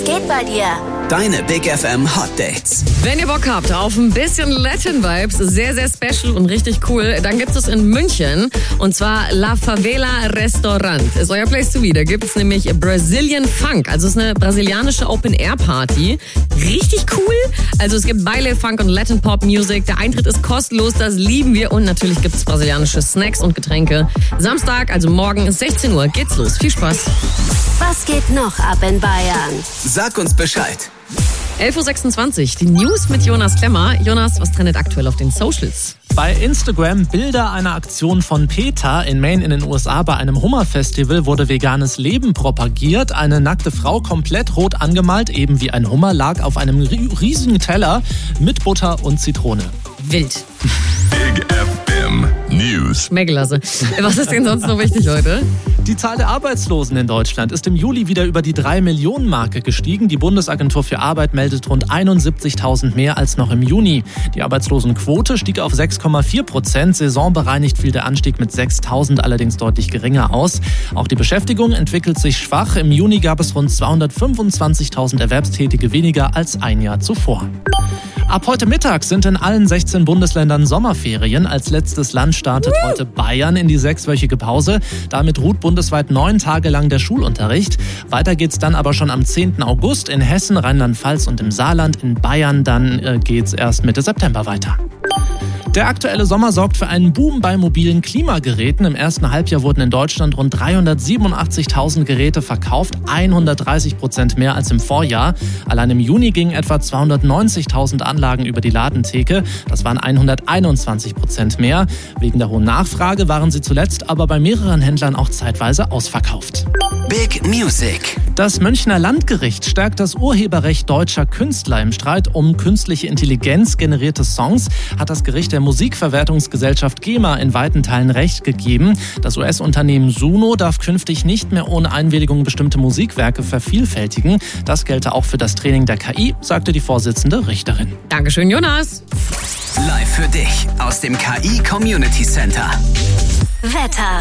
geht bei dir? Deine Big FM Hot Dates. Wenn ihr Bock habt auf ein bisschen Latin-Vibes, sehr, sehr special und richtig cool, dann gibt es in München, und zwar La Favela Restaurant. Ist euer Place to be. Da gibt es nämlich Brazilian Funk. Also es ist eine brasilianische Open-Air-Party. Richtig cool. Also es gibt Baile, Funk und Latin-Pop-Music. Der Eintritt ist kostenlos, das lieben wir. Und natürlich gibt es brasilianische Snacks und Getränke. Samstag, also morgen, 16 Uhr, geht's los. Viel Spaß. Was geht noch ab in Bayern? Sag uns Bescheid. 11.26 Uhr, die News mit Jonas Klemmer. Jonas, was trendet aktuell auf den Socials? Bei Instagram Bilder einer Aktion von PETA in Maine in den USA. Bei einem Hummerfestival wurde veganes Leben propagiert. Eine nackte Frau, komplett rot angemalt, eben wie ein Hummer, lag auf einem riesigen Teller mit Butter und Zitrone. Wild. Big FM News. Schmeckelasse. Was ist denn sonst noch wichtig heute? Die Zahl der Arbeitslosen in Deutschland ist im Juli wieder über die 3-Millionen-Marke gestiegen. Die Bundesagentur für Arbeit meldet rund 71.000 mehr als noch im Juni. Die Arbeitslosenquote stieg auf 6,4%. Saisonbereinigt fiel der Anstieg mit 6.000 allerdings deutlich geringer aus. Auch die Beschäftigung entwickelt sich schwach. Im Juni gab es rund 225.000 Erwerbstätige weniger als ein Jahr zuvor. Ab heute Mittag sind in allen 16 Bundesländern Sommerferien. Als letztes Land startet heute Bayern in die 6-wöchige Pause. Damit ruht bundesweit 9 Tage lang der Schulunterricht. Weiter geht's dann aber schon am 10. August in Hessen, Rheinland-Pfalz und im Saarland. In Bayern dann geht's erst Mitte September weiter. Der aktuelle Sommer sorgt für einen Boom bei mobilen Klimageräten. Im ersten Halbjahr wurden in Deutschland rund 387.000 Geräte verkauft, 130% mehr als im Vorjahr. Allein im Juni gingen etwa 290.000 Anlagen über die Ladentheke. Das waren 121% mehr. Wegen der hohen Nachfrage waren sie zuletzt aber bei mehreren Händlern auch zeitweise ausverkauft. Big Music. Das Münchner Landgericht stärkt das Urheberrecht deutscher Künstler. Im Streit um künstliche Intelligenz generierte Songs hat das Gericht der Musikverwertungsgesellschaft GEMA in weiten Teilen Recht gegeben. Das US-Unternehmen Suno darf künftig nicht mehr ohne Einwilligung bestimmte Musikwerke vervielfältigen. Das gelte auch für das Training der KI, sagte die Vorsitzende Richterin. Dankeschön, Jonas. Live für dich aus dem KI Community Center. Wetter.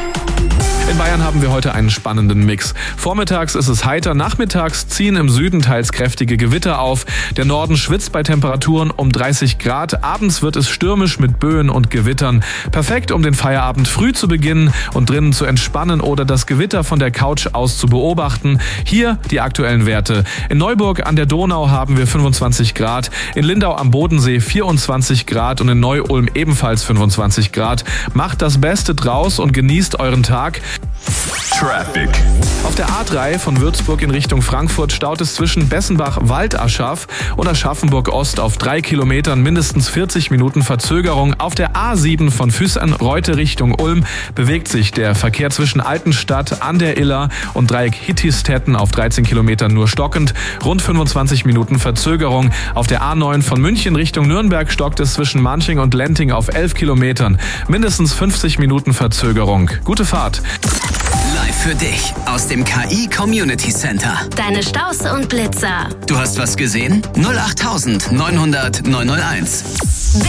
In Bayern haben wir heute einen spannenden Mix. Vormittags ist es heiter, nachmittags ziehen im Süden teils kräftige Gewitter auf. Der Norden schwitzt bei Temperaturen um 30 Grad. Abends wird es stürmisch mit Böen und Gewittern. Perfekt, um den Feierabend früh zu beginnen und drinnen zu entspannen oder das Gewitter von der Couch aus zu beobachten. Hier die aktuellen Werte. In Neuburg an der Donau haben wir 25 Grad, in Lindau am Bodensee 24 Grad und in Neu-Ulm ebenfalls 25 Grad. Macht das Beste draus und genießt euren Tag. Traffic. Auf der A3 von Würzburg in Richtung Frankfurt staut es zwischen Bessenbach-Waldaschaf und Aschaffenburg-Ost auf 3 Kilometern mindestens 40 Minuten Verzögerung. Auf der A7 von Füßern-Reute Richtung Ulm bewegt sich der Verkehr zwischen Altenstadt an der Iller und Dreieck Hittistetten auf 13 Kilometern nur stockend. Rund 25 Minuten Verzögerung. Auf der A9 von München Richtung Nürnberg stockt es zwischen Manching und Lenting auf 11 Kilometern. Mindestens 50 Minuten Verzögerung. Gute Fahrt. Live für dich aus dem KI Community Center. Deine Staus und Blitzer. Du hast was gesehen? 08900 901.